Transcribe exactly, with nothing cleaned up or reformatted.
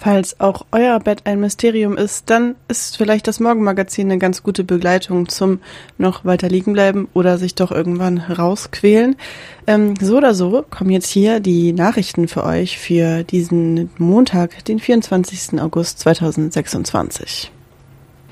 Falls auch euer Bett ein Mysterium ist, dann ist vielleicht das Morgenmagazin eine ganz gute Begleitung zum noch weiter liegen bleiben oder sich doch irgendwann rausquälen. Ähm, so oder so kommen jetzt hier die Nachrichten für euch für diesen Montag, den vierundzwanzigsten August zweitausendsechsundzwanzig.